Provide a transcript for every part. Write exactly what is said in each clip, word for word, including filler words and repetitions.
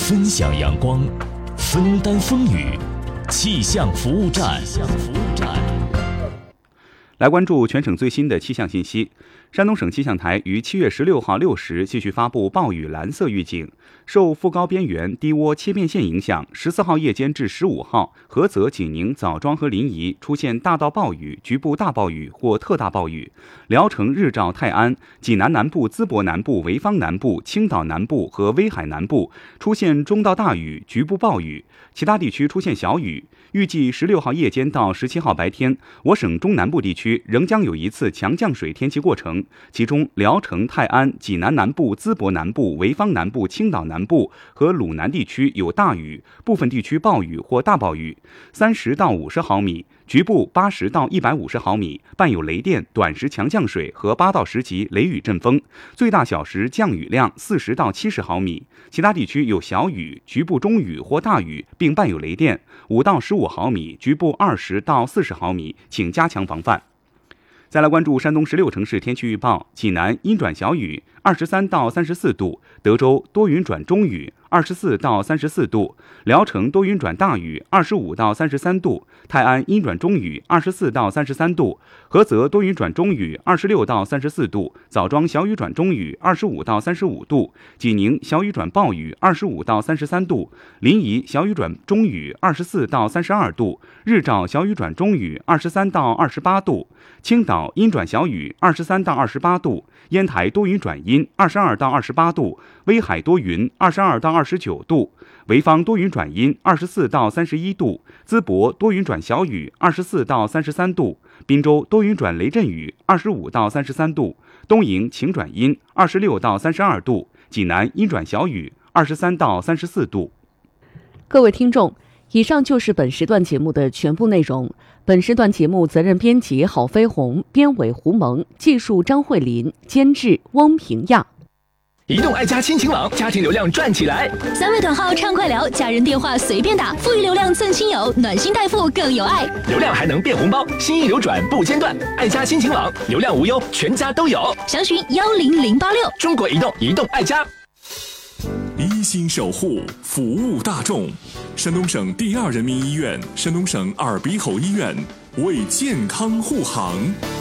分享阳光，分担风雨。气象服务站，气象服务站。 来关注全省最新的气象信息。山东省气象台于七月十六号六时继续发布暴雨蓝色预警。受副高边缘低涡切变线影响，十四号夜间至十五号，菏泽、济宁、枣庄和临沂出现大到暴雨、局部大暴雨或特大暴雨；聊城、日照、泰安、济南南部、淄博南部、潍坊南部、青岛南部和威海南部出现中到大雨、局部暴雨，其他地区出现小雨。预计十六号夜间到十七号白天，我省中南部地区仍将有一次强降水天气过程，其中聊城、泰安、济南南部、淄博南部、潍坊南部、青岛南部和鲁南地区有大雨，部分地区暴雨或大暴雨，三十到五十毫米，局部八十到一百五十毫米，伴有雷电、短时强降水和八到十级雷雨阵风，最大小时降雨量四十到七十毫米。其他地区有小雨、局部中雨或大雨，并伴有雷电，五到十五毫米，局部二十到四十毫米，请加强防范。再来关注山东十六城市天气预报：济南阴转小雨，二十三到三十四度；德州多云转中雨，二十四到三十四度；聊城多云转大雨，二十五到三十三度；泰安阴转中雨，二十四到三十三度；菏泽多云转中雨，二十六到三十四度；枣庄小雨转中雨，二十五到三十五度；济宁小雨转暴雨，二十五到三十三度；临沂小雨转中雨，二十四到三十二度；日照小雨转中雨，二十三到二十八度；青岛阴转小雨，二十三到二十八度；烟台多云转阴，二十二到二十八度；威海多云，二十二到二十九度；潍坊多云转阴，二十四到三十一度；淄博多云转小雨，二十四到三十三度；滨州多云转雷阵雨，二十五到三十三度；东营晴转阴，二十六到三十二度；济南阴转小雨，二十三到三十四度。 各位听众，以上就是本时段节目的全部内容。本时段节目责任编辑郝飞鸿，编委胡萌，技术张慧琳，监制汪平亚。 移动爱家亲情网，家庭流量赚起来！ 三位短号畅快聊，家人电话随便打，富裕流量赠亲友，暖心代付更有爱。 流量还能变红包，心意流转不间断。爱家亲情网，流量无忧，全家都有。 详询幺零零八六。 中国移动，移动爱家。 一心守护，服务大众。山东省第二人民医院、山东省耳鼻喉医院为健康护航。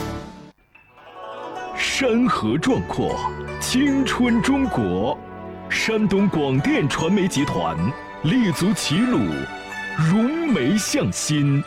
山河壮阔，青春中国。山东广电传媒集团立足齐鲁，融媒向心，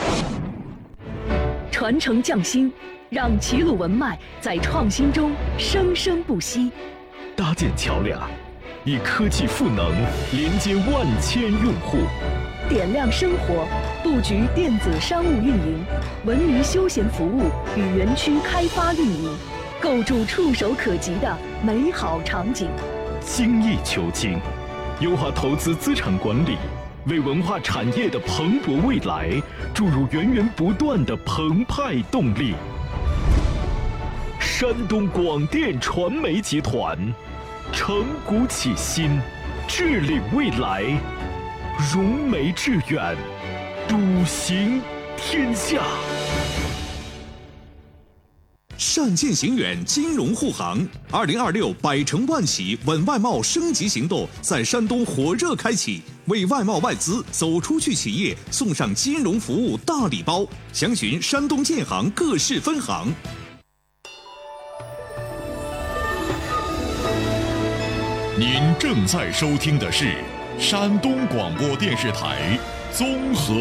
传承匠心，让齐鲁文脉在创新中生生不息。 搭建桥梁，以科技赋能连接万千用户， 点亮生活，布局电子商务运营、文娱休闲服务与园区开发运营，构筑触手可及的美好场景。 精益求精，优化投资资产管理，为文化产业的蓬勃未来注入源源不断的澎湃动力。山东广电传媒集团承股启新，治理未来，融媒致远，笃行天下。 善见行远金融护航，二零二六百城万企稳外贸升级行动在山东火热开启，为外贸外资走出去企业送上金融服务大礼包，详询山东建行各市分行。 您正在收听的是山东广播电视台综合